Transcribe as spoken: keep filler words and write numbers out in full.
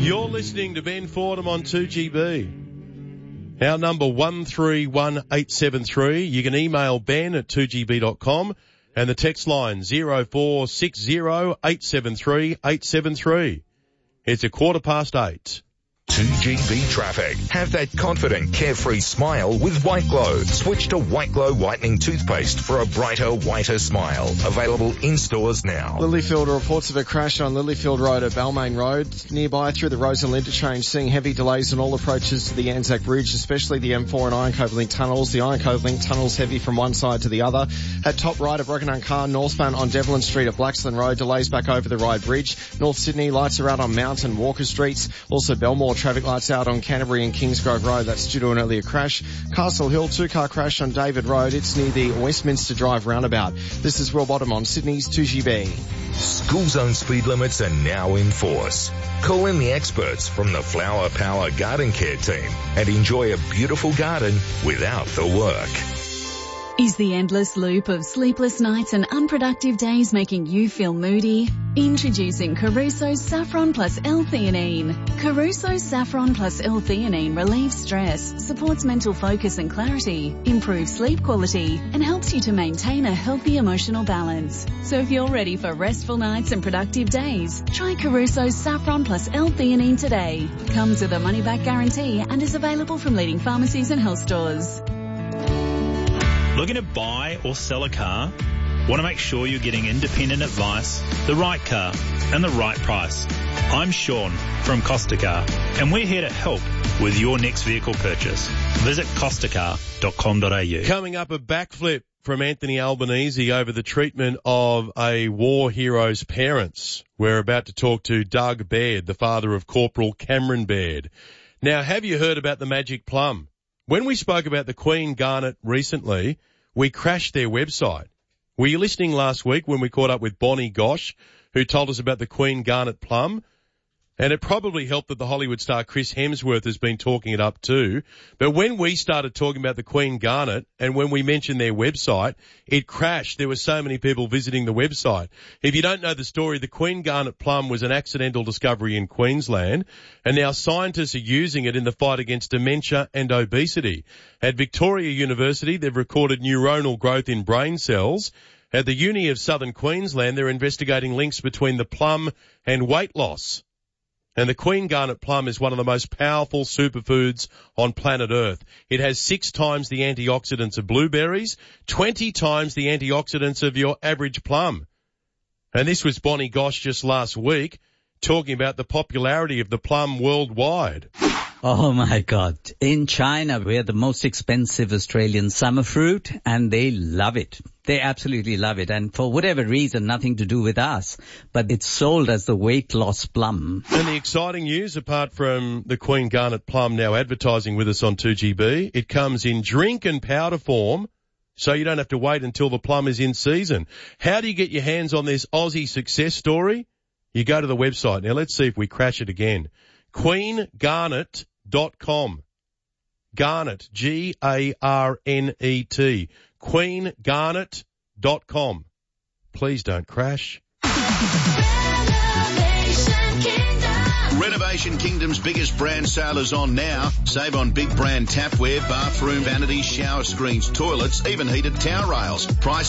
You're listening to Ben Fordham on two G B. Our number one three one eight seven three. You can email ben at two g b dot com and the text line zero four six zero eight seven three eight seven three. It's a quarter past eight. two G B traffic. Have that confident, carefree smile with White Glow. Switch to White Glow whitening toothpaste for a brighter, whiter smile. Available in stores now. Lilyfield reports of a crash on Lilyfield Road at Balmain Road. Nearby through the Roseland interchange, seeing heavy delays on all approaches to the Anzac Bridge, especially the M four and Iron Cove Link tunnels. The Iron Cove Link tunnels heavy from one side to the other. At top right of Roganun Car, northbound on Devlin Street at Blaxland Road, delays back over the Ryde Bridge. North Sydney, lights are out on Mount and Walker Streets. Also Belmore, traffic lights out on Canterbury and Kingsgrove Road. That's due to an earlier crash. Castle Hill, two-car crash on David Road. It's near the Westminster Drive roundabout. This is Will Bottom on Sydney's two G B. School zone speed limits are now in force. Call in the experts from the Flower Power Garden Care team and enjoy a beautiful garden without the work. Is the endless loop of sleepless nights and unproductive days making you feel moody? Introducing Caruso's Saffron Plus L-Theanine. Caruso's Saffron Plus L-Theanine relieves stress, supports mental focus and clarity, improves sleep quality, and helps you to maintain a healthy emotional balance. So if you're ready for restful nights and productive days, try Caruso's Saffron Plus L-Theanine today. Comes with a money-back guarantee and is available from leading pharmacies and health stores. Looking to buy or sell a car? Want to make sure you're getting independent advice, the right car, and the right price? I'm Sean from Costa Car, and we're here to help with your next vehicle purchase. Visit costa car dot com dot a u. Coming up, a backflip from Anthony Albanese over the treatment of a war hero's parents. We're about to talk to Doug Baird, the father of Corporal Cameron Baird. Now, have you heard about the Magic Plum? When we spoke about the Queen Garnet recently, we crashed their website. Were you listening last week when we caught up with Bonnie Gosh, who told us about the Queen Garnet Plum? And it probably helped that the Hollywood star Chris Hemsworth has been talking it up too. But when we started talking about the Queen Garnet and when we mentioned their website, it crashed. There were so many people visiting the website. If you don't know the story, the Queen Garnet Plum was an accidental discovery in Queensland, and now scientists are using it in the fight against dementia and obesity. At Victoria University, they've recorded neuronal growth in brain cells. At the Uni of Southern Queensland, they're investigating links between the plum and weight loss. And the Queen Garnet Plum is one of the most powerful superfoods on planet Earth. It has six times the antioxidants of blueberries, twenty times the antioxidants of your average plum. And this was Bonnie Gosh just last week talking about the popularity of the plum worldwide. Oh my God. In China, we're the most expensive Australian summer fruit, and they love it. They absolutely love it. And for whatever reason, nothing to do with us, but it's sold as the weight loss plum. And the exciting news, apart from the Queen Garnet Plum now advertising with us on two G B, it comes in drink and powder form, so you don't have to wait until the plum is in season. How do you get your hands on this Aussie success story? You go to the website. Now let's see if we crash it again. queen garnet dot com. Garnet, G A R N E T. queen garnet dot com. Please don't crash. Renovation Kingdom's biggest brand sale is on now. Save on big brand tapware, bathroom vanities, shower screens, toilets, even heated towel rails. Price